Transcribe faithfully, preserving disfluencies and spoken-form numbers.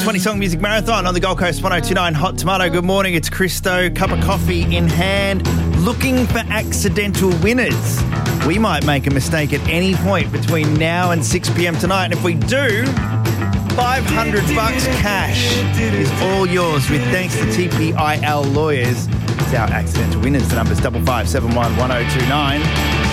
twenty-song music marathon on the Gold Coast one oh two point nine Hot Tomato. Good morning, it's Christo, cup of coffee in hand, looking for accidental winners. We might make a mistake at any point between now and six p.m. tonight, and if we do, five hundred bucks cash is all yours with thanks to T P I L Lawyers. It's our accidental winners. The number's double five seven one one oh two nine.